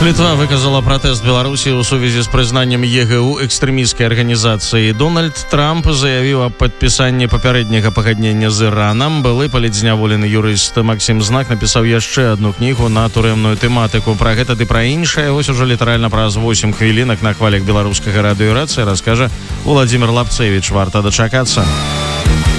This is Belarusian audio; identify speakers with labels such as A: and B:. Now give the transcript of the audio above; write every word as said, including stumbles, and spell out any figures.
A: Литва выказала протест Беларуси ў сувязі з прызнаннем ЕГУ экстрэмісцкай арганізацыі. Дональд Трамп заявіў аб падпісанні папярэдняга пагаднення з Іранам. Былы палітзняволены юрыст Максім Знак напісаў яшчэ одну кнігу на турэмную тэматыку. Пра гэта ды пра іншае вось ужо літаральна праз восем хвілінак на хвалях беларускага радыёрацыі раскажа Владзімир Лапцевіч. Варта дачакацца.